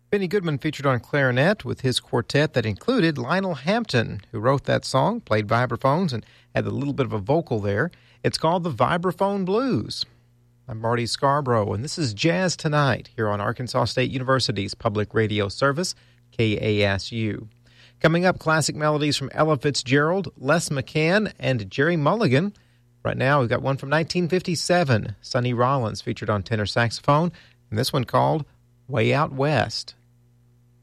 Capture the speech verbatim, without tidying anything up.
Benny Goodman featured on clarinet with his quartet that included Lionel Hampton, who wrote that song, played vibraphones, and had a little bit of a vocal there. It's called the Vibraphone Blues. I'm Marty Scarborough, and this is Jazz Tonight here on Arkansas State University's public radio service, K A S U. Coming up, classic melodies from Ella Fitzgerald, Les McCann, and Jerry Mulligan. Right now, we've got one from nineteen fifty-seven, Sonny Rollins featured on tenor saxophone, and this one called Way Out West.